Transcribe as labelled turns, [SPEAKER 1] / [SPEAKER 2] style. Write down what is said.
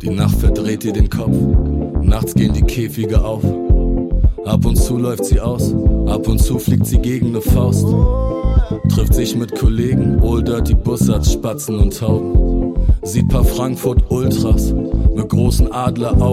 [SPEAKER 1] Die Nacht verdreht ihr den Kopf, nachts gehen die Käfige auf. Ab und zu läuft sie aus, ab und zu fliegt sie gegen ne Faust. Trifft sich mit Kollegen, Old Dirty Bussards, Spatzen und Tauben. Sieht paar Frankfurt Ultras mit großen Adleraugen.